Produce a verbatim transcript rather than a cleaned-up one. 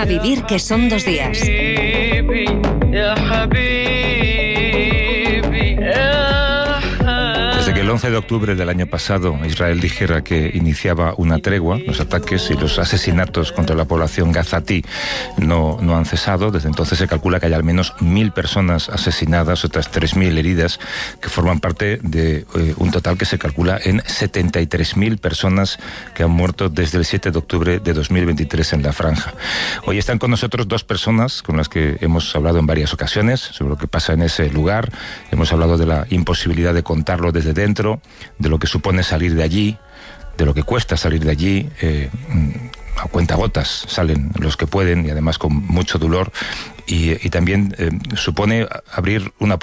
A vivir que son dos días. Desde que el once de octubre del año pasado Israel dijera que iniciaba una tregua, los ataques y los asesinatos contra la población gazatí no, no han cesado. Desde entonces se calcula que hay al menos mil personas asesinadas, otras tres mil heridas, que forman parte de eh, un total que se calcula en setenta y tres mil personas que han muerto desde el siete de octubre de dos mil veintitrés en la franja. Hoy están con nosotros dos personas con las que hemos hablado en varias ocasiones sobre lo que pasa en ese lugar. Hemos hablado de la imposibilidad de contarlo desde dentro, de lo que supone salir de allí, de lo que cuesta salir de allí. Eh, a cuentagotas salen los que pueden y además con mucho dolor, y, y también eh, supone abrir una